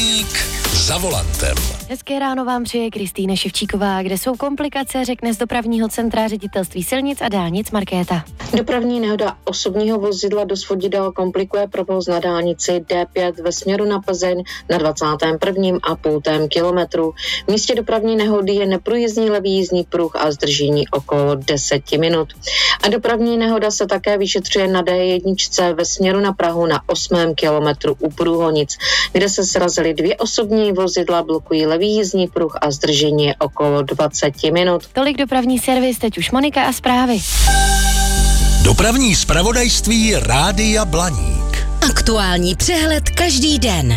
Blaník za volantem. Hezké ráno vám přeje Kristýna Ševčíková. Kde jsou komplikace, řekne z dopravního centra Ředitelství silnic a dálnic Markéta. Dopravní nehoda osobního vozidla do svodidel komplikuje provoz na dálnici D5 ve směru na Plzeň na 21,5 kilometru. V místě dopravní nehody je neprůjezdný levý jízdní pruh a zdržení okolo 10 minut. A dopravní nehoda se také vyšetřuje na D1 ve směru na Prahu na 8. kilometru u Průhonic, kde se srazily 2 osobní vozidla, blokují levý jízdní pruh a zdržení je okolo 20 minut. Tolik dopravní servis, teď už Monika a zprávy. Dopravní zpravodajství Rádia Blaník. Aktuální přehled každý den.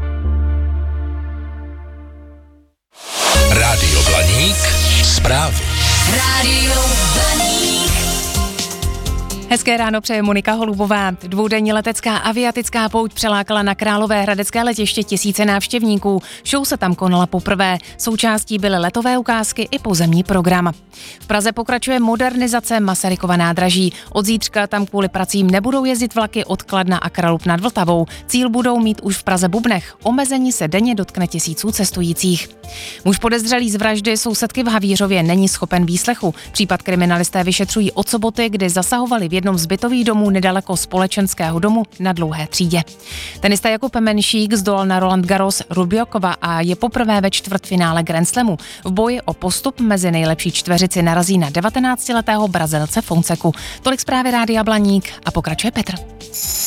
Rádio Blaník. Zprávy. Rádio Blaník. Hezké ráno přeje Monika Holubová. Dvoudenní letecká aviatická pouť přelákala na Královéhradecké letiště tisíce návštěvníků. Show se tam konala poprvé. Součástí byly letové ukázky i pozemní program. V Praze pokračuje modernizace Masarykova nádraží. Od zítřka tam kvůli pracím nebudou jezdit vlaky od Kladna a Kralupy nad Vltavou. Cíl budou mít už v Praze Bubnech. Omezení se denně dotkne tisíců cestujících. Muž podezřelý z vraždy sousedky v Havířově není schopen výslechu. Případ kriminalisté vyšetřují od soboty, kdy zasahovali v jednom z bytových domů nedaleko společenského domu na Dlouhé třídě. Tenista Jakub Menšík zdolal na Roland Garros Rubiokova a je poprvé ve čtvrtfinále Grand Slamu. V boji o postup mezi nejlepší čtveřici narazí na 19letého Brazilce Fonseku. Tolik zprávy Rádia Blaník a pokračuje Petr.